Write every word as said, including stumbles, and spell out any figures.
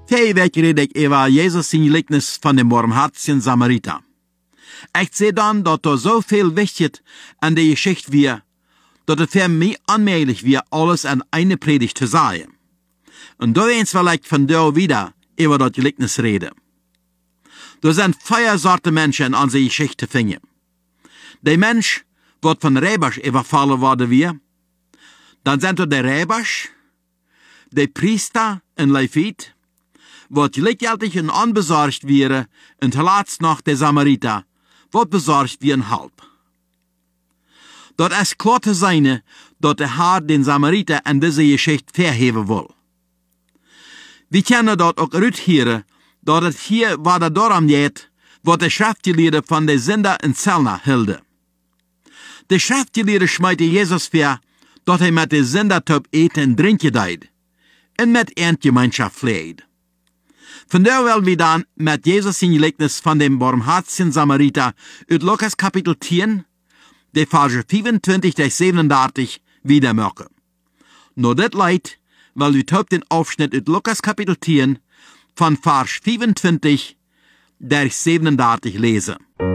Twee weken rede ik over Jesus zijn gelijkenis van de barmhartigen Samariter. Ik zie dan dat er zoveel wichtig an der Geschichte weer, dat het für mich onmogelijk weer alles an eine Predigt te zeggen. Und da eens wil ik vandaag wieder über dat gelijkenis reden. Er zijn vier soorten mensen in onze Geschichte te vinden. Der Mensch wird von Räubers überfallen worden weer. Dann sind er der Räubers, der Priester en Levit, wird gleichzeitig und unbesorgt wäre, und zuletzt noch der Samariter, wird besorgt wie ein Halb. Dort ist klar zu sein, dass der Herr den Samariter in diese Geschichte verheben will. Wir können dort auch raushören, dass es hier, was er darum geht, wird der Schriftgelehrte von der Sünder in Zellner hilde. Der Schriftgelehrte schmeite Jesus vor, dass er mit der Sünder top eten und trinken deed, und mit Erngemeinschaft pflegt. Vandaar willen wir dann mit Jesus in Gleichnis von dem barmhartigen Samariter uit Lukas Kapitel tien, de Verse vierundzwanzig bis siebenunddreißig, wieder machen. Nur das Leid, weil wir top den Aufschnitt uit Lukas Kapitel tien von Vers vierundzwanzig bis siebenunddreißig lesen.